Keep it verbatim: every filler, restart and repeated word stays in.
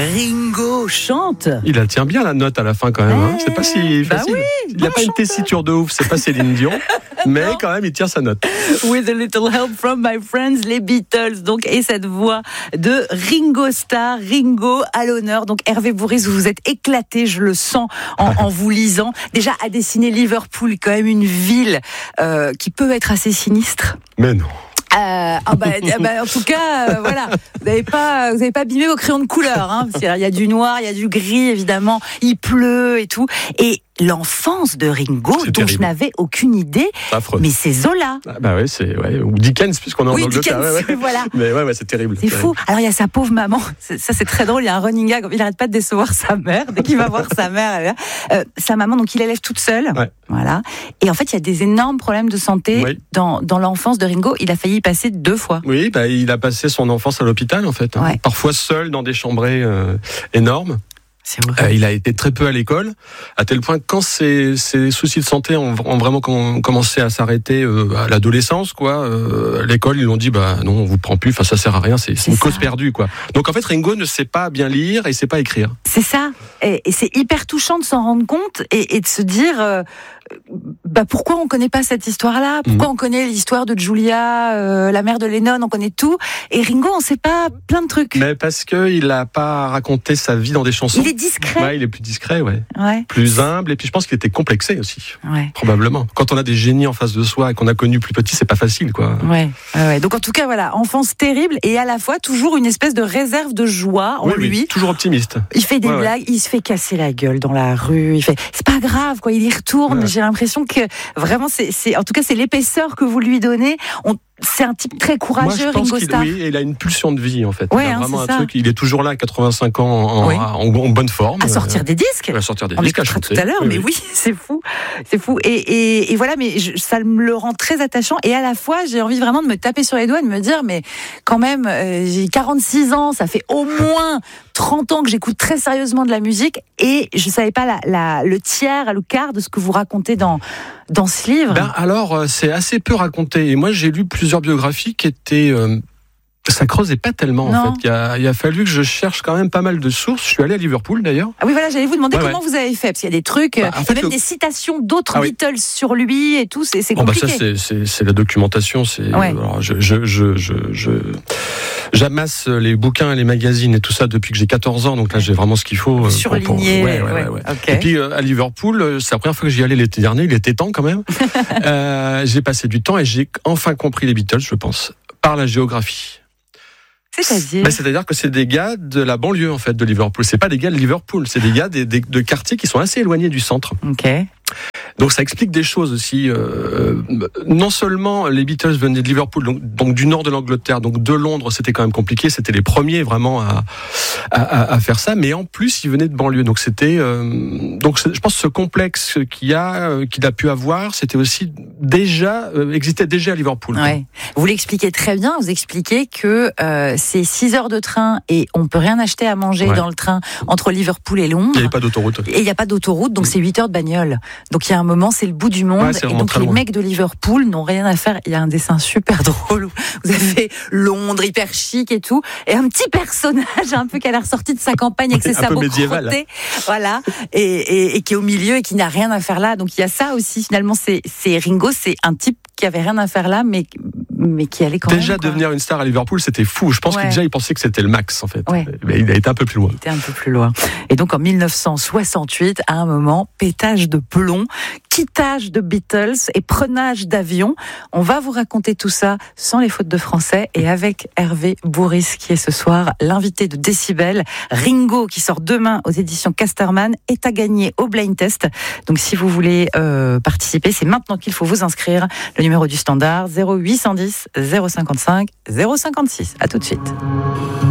Ringo chante. Il la tient bien la note à la fin quand même. Hein. C'est pas si bah facile. oui, il n'a bon pas une chanteur. tessiture de ouf, c'est pas Céline Dion, mais quand même il tient sa note. With a little help from my friends, les Beatles. Donc, et cette voix de Ringo Starr, Ringo à l'honneur. Donc Hervé Bourris, vous vous êtes éclaté, je le sens en, en vous lisant. Déjà à dessiner Liverpool, quand même une ville euh, qui peut être assez sinistre. Mais non. Euh, ah bah, bah, en tout cas, euh, voilà, vous n'avez pas, vous n'avez pas abîmé vos crayons de couleur. Hein, parce qu'il y a du noir, il y a du gris, évidemment. Il pleut et tout. Et l'enfance de Ringo, c'est dont terrible. je n'avais aucune idée, Affreux. mais c'est Zola. Ah bah ouais, c'est ouais, ou Dickens puisqu'on est Oui, en Angleterre. Dickens, Ouais, ouais. voilà. Mais ouais, ouais, c'est terrible. C'est fou. Alors il y a sa pauvre maman. C'est- ça c'est très drôle. Il y a un running gag. Il n'arrête pas de décevoir sa mère. Dès qu'il va voir sa mère, elle est là. Euh, sa maman, donc il l'élève toute seule. Ouais. Voilà. Et en fait, il y a des énormes problèmes de santé Oui. dans dans l'enfance de Ringo. Il a failli y passer deux fois. Oui, bah, il a passé son enfance à l'hôpital en fait. Hein. Ouais. Parfois seul dans des chambrées euh, énormes. C'est vrai. Euh, il a été très peu à l'école, à tel point que quand ses, ses soucis de santé ont, ont vraiment com- commencé à s'arrêter euh, à l'adolescence, quoi, euh, à l'école ils l'ont dit bah non on vous prend plus, enfin ça sert à rien, c'est, c'est C'est une ça. cause perdue quoi. Donc en fait Ringo ne sait pas bien lire et sait pas écrire. C'est ça. Et, et c'est hyper touchant de s'en rendre compte et, et de se dire, euh, bah pourquoi on connaît pas cette histoire-là ? Pourquoi Mhm. on connaît l'histoire de Julia, euh, la mère de Lennon, on connaît tout. Et Ringo, on sait pas plein de trucs. Mais parce que il a pas raconté sa vie dans des chansons. Il est discret. Ouais, il est plus discret, ouais, Ouais. plus humble et puis je pense qu'il était complexé aussi, Ouais. probablement. Quand on a des génies en face de soi et qu'on a connu plus petit, c'est pas facile quoi. Ouais, ouais, ouais. Donc en tout cas voilà, enfance terrible et à la fois toujours une espèce de réserve de joie en Oui, oui, lui. toujours optimiste. Il fait des Ouais, ouais. blagues, il se fait casser la gueule dans la rue. Il fait, c'est pas grave quoi, il y retourne. Ouais. J'ai l'impression que vraiment c'est, c'est, en tout cas c'est l'épaisseur que vous lui donnez. On, c'est un type très Moi, courageux, je pense Ringo qu'il Starr. oui, il a une pulsion de vie en fait. Ouais, il a hein, vraiment c'est un ça. truc. Il est toujours là, à quatre-vingt-cinq ans, en, Oui. en, en bonne forme. À sortir Euh, des disques. Il va sortir des On disques, à l'écoutera chanter. tout à l'heure, Oui, mais oui, c'est fou, c'est fou. Et, et, et voilà, mais je, ça me le rend très attachant. Et à la fois, j'ai envie vraiment de me taper sur les doigts et de me dire, mais quand même, euh, j'ai quarante-six ans, ça fait au moins trente ans que j'écoute très sérieusement de la musique, et je savais pas la, la, le tiers, le quart de ce que vous racontez dans dans ce livre. Ben alors, euh, c'est assez peu raconté. Et moi, j'ai lu plusieurs biographies qui étaient. Euh, ça creusait pas tellement Non. en fait. Il a, il a fallu que je cherche quand même pas mal de sources. Je suis allé à Liverpool d'ailleurs. Ah oui, voilà, j'allais vous demander Ouais, comment vous avez fait, parce qu'il y a des trucs, Bah, euh, en il y a fait, même le- des citations d'autres Ah oui. Beatles sur lui et tout, c'est, c'est Bon, bah, compliqué. ça, c'est, c'est, c'est la documentation. C'est, Ouais. alors, je, je, je, je, je- j'amasse les bouquins et les magazines et tout ça depuis que j'ai quatorze ans. Donc là, j'ai vraiment ce qu'il faut. euh, pour- pour- Surligné, ouais, ouais, ouais, ouais, ouais. ok. Et puis euh, à Liverpool, euh, c'est la première fois que j'y allais l'été dernier. Il était temps quand même. euh, j'ai passé du temps et j'ai enfin compris les Beatles, je pense, par la géographie. C'est-à-dire. Ben, c'est-à-dire que c'est des gars de la banlieue en fait de Liverpool. C'est pas des gars de Liverpool, c'est des gars des, des- de quartiers qui sont assez éloignés du centre. Ok. Donc ça explique des choses aussi. Euh, non seulement les Beatles venaient de Liverpool, donc, donc du nord de l'Angleterre, donc de Londres, c'était quand même compliqué. C'était les premiers vraiment à, à, à- à faire ça. Mais en plus, ils venaient de banlieue. Donc c'était, euh, donc c'est- je pense que ce complexe qu'il a, euh, qu'il a pu avoir, c'était aussi déjà euh, existait déjà à Liverpool. quoi. Ouais. Vous l'expliquez très bien. Vous expliquez que euh, c'est six heures de train et on peut rien acheter à manger Ouais. dans le train entre Liverpool et Il Londres. n'y avait pas d'autoroute. Et il n'y a pas d'autoroute, donc c'est huit heures de bagnole. Donc il y a un moment, c'est le bout du monde. Ouais, c'est et vraiment donc très les loin. mecs de Liverpool n'ont rien à faire. Il y a un dessin super drôle où vous avez Londres hyper chic et tout, et un petit personnage un peu qui a l'air sorti de sa campagne avec Oui, ses un peu sabots médiéval. crottés, voilà, et, et, et qui est au milieu et qui n'a rien à faire là. Donc il y a ça aussi. Finalement, c'est, c'est Ringo, c'est un type qui avait rien à faire là, mais mais qui allait quand Déjà même. quoi. devenir une star à Liverpool, c'était fou. Je pense Ouais. que déjà il pensait que c'était le max en fait. Ouais. Mais il a été un peu plus loin. Il était un peu plus loin. Et donc en dix-neuf cent soixante-huit, à un moment, pétage de plomb, quittage de Beatles et prenage d'avion. On va vous raconter tout ça sans les fautes de français et avec Hervé Bourris qui est ce soir l'invité de Décibel. Ringo qui sort demain aux éditions Casterman est à gagner au Blind Test. Donc si vous voulez euh, participer, c'est maintenant qu'il faut vous inscrire. Le numéro du standard zéro huit cent dix zéro cinquante-cinq zéro cinquante-six. À tout de suite.